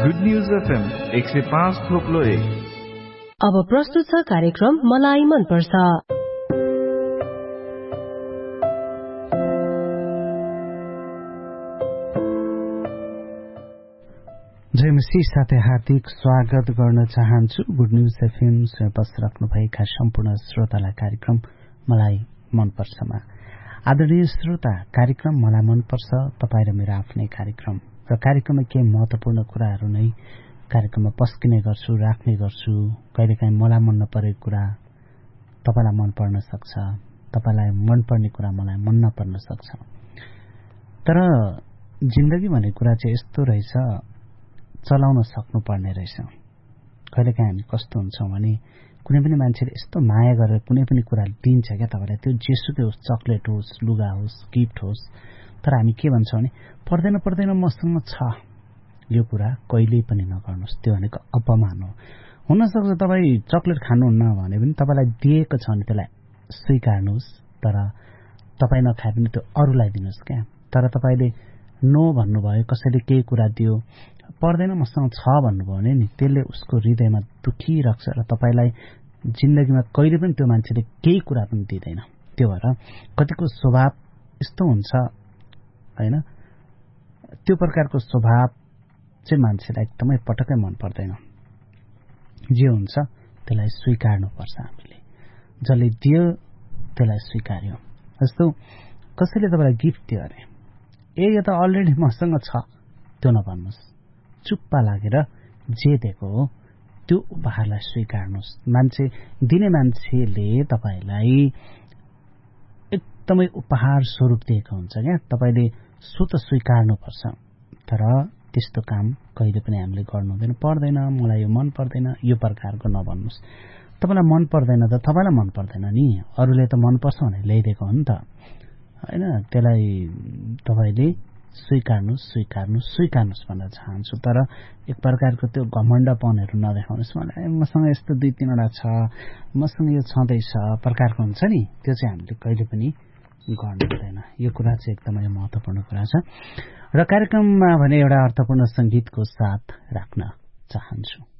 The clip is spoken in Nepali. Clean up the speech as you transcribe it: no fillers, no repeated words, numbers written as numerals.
Good news FM 105.1। अब प्रस्तुत छ कार्यक्रम मलाई मनपर्छ। जयमसी साथै हार्दिक स्वागत गर्न चाहन्छु गुड न्यूज एफएम बसिराख्नुभएका सम्पूर्ण श्रोतालाई कार्यक्रम मलाई मनपर्छमा। आदरणीय श्रोता, कार्यक्रम मलाई मनपर्छ तपाईँ र मेरो आफ्नै कार्यक्रम र कार्यक्रममा केही महत्वपूर्ण कुराहरू नै कार्यक्रममा पस्किने गर्छु, राख्ने गर्छु। कहिलेकाहीँ मलाई मन नपरेको कुरा तपाईलाई मन पर्न सक्छ, तपाईलाई मनपर्ने कुरा मलाई मन नपर्न सक्छ। तर जिन्दगी भन्ने कुरा चाहिँ यस्तो रहेछ, चलाउन सक्नुपर्ने रहेछ। कहिलेकाहीँ हामी कस्तो हुन्छौँ भने कुनै पनि मान्छेले यस्तो माया गरेर कुनै पनि कुरा दिन्छ क्या तपाईँलाई, त्यो जेसुकै होस्, चक्लेट होस्, लुगा होस्, गिफ्ट होस्, तर हामी के भन्छौँ भने पर्दैन पर्दैन मसँग छ, यो कुरा कहिल्यै पनि नगर्नुहोस्, त्यो भनेको अपमान हो। हुनसक्छ तपाईँ चक्लेट खानुहुन्न भने पनि तपाईँलाई दिएको छ भने त्यसलाई स्वीकार्नुहोस्, तर तपाईँ नखाए पनि त्यो अरूलाई दिनुहोस् क्या। तर तपाईँले नो भन्नुभयो, कसैले केही कुरा दियो, पर्दैन मसँग छ भन्नुभयो भने नि त्यसले उसको हृदयमा दुखी राख्छ र तपाईँलाई जिन्दगीमा कहिले पनि त्यो मान्छेले केही कुरा पनि दिँदैन। त्यो भएर कतिको स्वभाव यस्तो हुन्छ होइन, त्यो प्रकारको स्वभाव चाहिँ मान्छेलाई एकदमै पटक्कै मन पर्दैन। जे हुन्छ त्यसलाई स्वीकार्नुपर्छ हामीले, जसले दियो त्यसलाई स्वीकार्यो। जस्तो कसैले तपाईँलाई गिफ्ट दियो अरे, यो त अलरेडी मसँग छ, त्यो नभन्नुहोस्। चुप्पा लागेर जे दिएको हो त्यो उपहारलाई स्वीकार्नुहोस्। दिने मान्छेले तपाईँलाई एकदमै उपहार स्वरूप दिएको हुन्छ क्या, तपाईँले सो त स्वीकार्नुपर्छ। तर त्यस्तो काम कहिले पनि हामीले गर्नु हुँदैन। पर्दैन, मलाई यो मन पर्दैन, यो प्रकारको नभन्नुहोस्। तपाईँलाई मन पर्दैन त तपाईँलाई मन पर्दैन नि, अरूले त मनपर्छ भने ल्याइदिएको हो नि त होइन। त्यसलाई तपाईँले स्वीकार्नुहोस् भन्न चाहन्छु। तर एक प्रकारको त्यो घमण्डपनहरू नदेखाउनुहोस्, मलाई मसँग यस्तो 2-3वटा छ, मसँग यो छँदैछ प्रकारको हुन्छ नि, त्यो चाहिँ हामीले कहिले पनि गर्नु हुँदैन। यो कुरा चाहिँ एकदमै महत्त्वपूर्ण कुरा छ र कार्यक्रममा भने एउटा अर्थपूर्ण संगीतको साथ राख्न चाहन्छु।